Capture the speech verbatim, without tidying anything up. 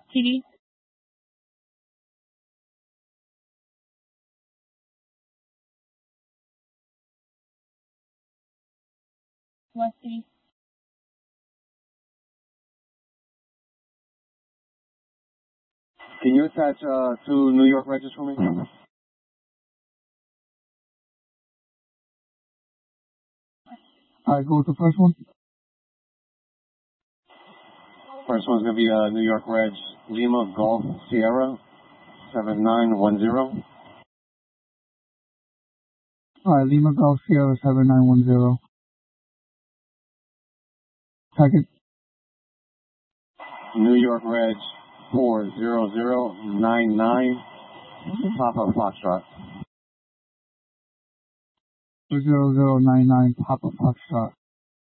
T D. West T D. Can you attach uh, two New York registers for me? Alright, go with the first one. First one's going to be uh, New York Reg Lima Golf Sierra seven nine one zero. Alright, Lima Golf Sierra seven nine one zero. Second. New York Reg four zero zero nine nine Papa Foxtrot. zero zero nine nine Papa Foxtrot.